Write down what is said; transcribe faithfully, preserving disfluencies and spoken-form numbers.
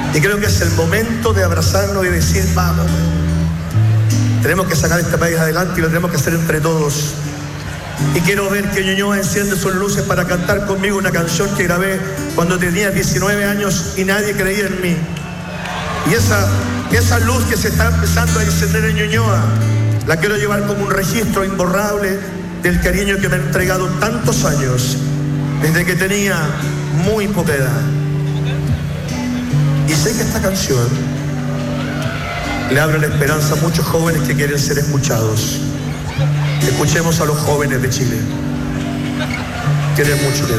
Y creo que es el momento de abrazarnos y decir, vamos, tenemos que sacar este país adelante y lo tenemos que hacer entre todos. Y quiero ver que Ñuñoa enciende sus luces para cantar conmigo una canción que grabé cuando tenía diecinueve años y nadie creía en mí. Y esa, esa luz que se está empezando a encender en Ñuñoa, la quiero llevar como un registro imborrable del cariño que me ha entregado tantos años, desde que tenía muy poca edad. Y sé que esta canción le abre la esperanza a muchos jóvenes que quieren ser escuchados. Escuchemos a los jóvenes de Chile. Quieren mucho que